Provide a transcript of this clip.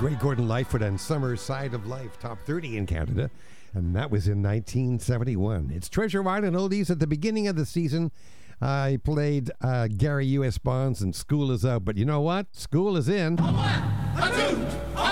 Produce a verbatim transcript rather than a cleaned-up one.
Greg Gordon Lightfoot and Summer Side of Life, top thirty in Canada, and that was in nineteen seventy-one. It's Treasure Island Oldies at the beginning of the season. I played uh, Gary U S. Bonds and School Is Out, but you know what? School is in. A one, a two,